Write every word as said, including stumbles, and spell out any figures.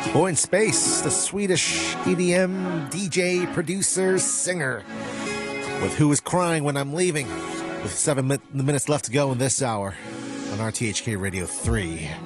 Boy in Space, the Swedish E D M D J, producer, singer, with Who Is Crying When I'm Leaving, with seven min- minutes left to go in this hour on R T H K Radio three.